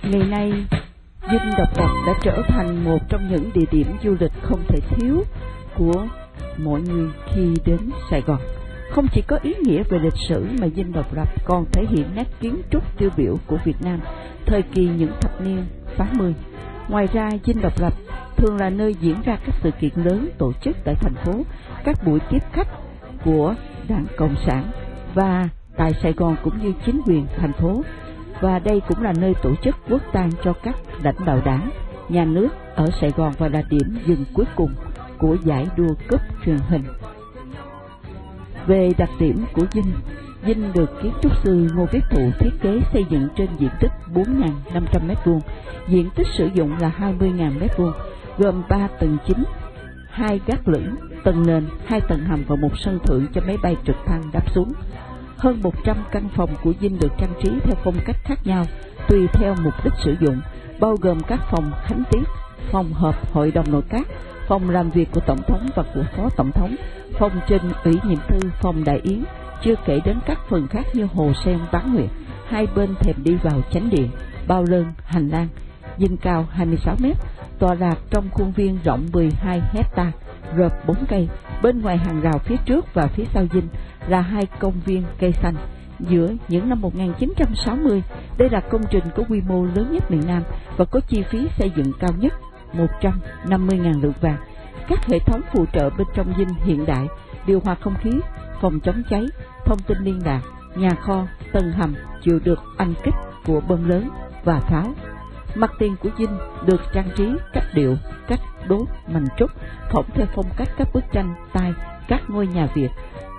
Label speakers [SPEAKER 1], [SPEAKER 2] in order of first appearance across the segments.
[SPEAKER 1] Ngày nay, Dinh Độc Lập đã trở thành một trong những địa điểm du lịch không thể thiếu của mọi người khi đến Sài Gòn. Không chỉ có ý nghĩa về lịch sử mà Dinh Độc Lập còn thể hiện nét kiến trúc tiêu biểu của Việt Nam thời kỳ những thập niên 80. Ngoài ra, Dinh Độc Lập thường là nơi diễn ra các sự kiện lớn tổ chức tại thành phố, các buổi tiếp khách của Đảng Cộng sản và tại Sài Gòn cũng như chính quyền thành phố. Và đây cũng là nơi tổ chức quốc tang cho các lãnh đạo đảng, nhà nước ở Sài Gòn và là điểm dừng cuối cùng của giải đua cúp truyền hình. Về đặc điểm của Dinh, Dinh được kiến trúc sư Ngô Viết Thụ thiết kế xây dựng trên diện tích 4.500 m², diện tích sử dụng là 20.000 m², gồm 3 tầng chính, 2 gác lửng, tầng nền, 2 tầng hầm và một sân thượng cho máy bay trực thăng đáp xuống. Hơn 100 căn phòng của Dinh được trang trí theo phong cách khác nhau, tùy theo mục đích sử dụng, bao gồm các phòng khánh tiết, phòng họp hội đồng nội các, phòng làm việc của Tổng thống và của Phó Tổng thống, phòng trình ủy nhiệm thư, phòng đại yến, chưa kể đến các phần khác như hồ sen bán nguyệt, hai bên thềm đi vào chánh điện, bao lơn, hành lang. Dinh cao 26 m, tọa lạc trong khuôn viên rộng 12 hecta, rợp 4 cây. Bên ngoài hàng rào phía trước và phía sau Dinh là 2 công viên cây xanh. Giữa những năm 1960, đây là công trình có quy mô lớn nhất miền Nam và có chi phí xây dựng cao nhất, 150.000 lượng vàng. Các hệ thống phụ trợ bên trong Dinh hiện đại, điều hòa không khí, phòng chống cháy, thông tin liên lạc, nhà kho, tầng hầm chịu được anh kích của bom lớn và pháo. Mặt tiền của Dinh được trang trí cách điệu, cách đốt mành trúc, phỏng theo phong cách các bức tranh tay các ngôi nhà Việt.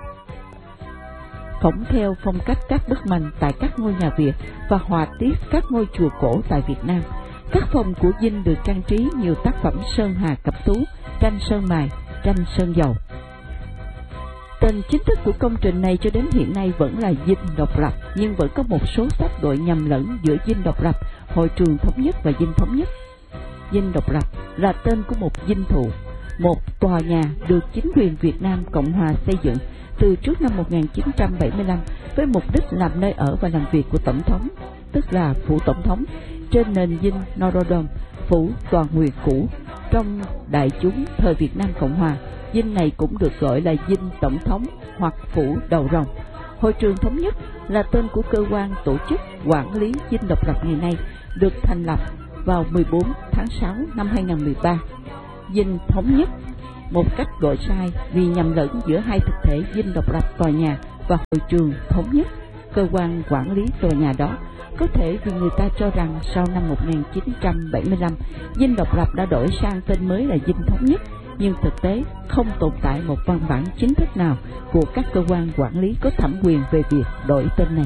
[SPEAKER 1] tại các ngôi nhà Việt và họa tiết các ngôi chùa cổ tại Việt Nam. Các phòng của Dinh được trang trí nhiều tác phẩm sơn hà cẩm tú, tranh sơn mài, tranh sơn dầu. Tên chính thức của công trình này cho đến hiện nay vẫn là Dinh Độc Lập, nhưng vẫn có một số sách gọi nhầm lẫn giữa Dinh Độc Lập, Hội trường Thống nhất và Dinh Thống nhất. Dinh Độc Lập là tên của một dinh thự, một tòa nhà được chính quyền Việt Nam Cộng Hòa xây dựng từ trước năm 1975 với mục đích làm nơi ở và làm việc của Tổng thống, tức là Phủ Tổng thống, trên nền dinh Norodom, Phủ Toàn Nguyệt cũ. Trong đại chúng thời Việt Nam Cộng Hòa, dinh này cũng được gọi là Dinh Tổng thống hoặc Phủ Đầu Rồng. Hội trường Thống nhất là tên của cơ quan tổ chức quản lý Dinh Độc Lập ngày nay, được thành lập vào 14 tháng 6 năm 2013. Dinh Thống nhất, một cách gọi sai vì nhầm lẫn giữa hai thực thể Dinh Độc Lập tòa nhà và Hội trường Thống nhất, cơ quan quản lý tòa nhà đó. Có thể vì người ta cho rằng sau năm 1975, Dinh Độc Lập đã đổi sang tên mới là Dinh Thống nhất, nhưng thực tế không tồn tại một văn bản chính thức nào của các cơ quan quản lý có thẩm quyền về việc đổi tên này.